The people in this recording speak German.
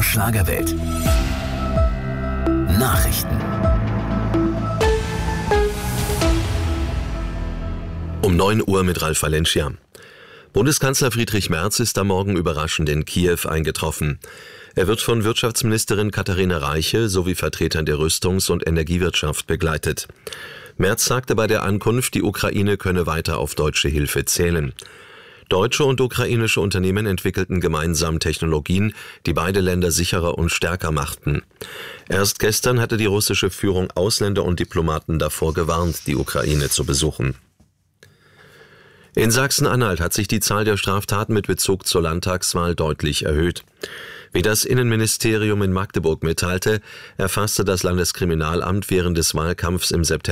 MDR Schlagerwelt. Nachrichten. Um 9 Uhr mit Ralf Valencia. Bundeskanzler Friedrich Merz ist am Morgen überraschend in Kiew eingetroffen. Er wird von Wirtschaftsministerin Katharina Reiche sowie Vertretern der Rüstungs- und Energiewirtschaft begleitet. Merz sagte bei der Ankunft, die Ukraine könne weiter auf deutsche Hilfe zählen. Deutsche und ukrainische Unternehmen entwickelten gemeinsam Technologien, die beide Länder sicherer und stärker machten. Erst gestern hatte die russische Führung Ausländer und Diplomaten davor gewarnt, die Ukraine zu besuchen. In Sachsen-Anhalt hat sich die Zahl der Straftaten mit Bezug zur Landtagswahl deutlich erhöht. Wie das Innenministerium in Magdeburg mitteilte, erfasste das Landeskriminalamt während des Wahlkampfs im September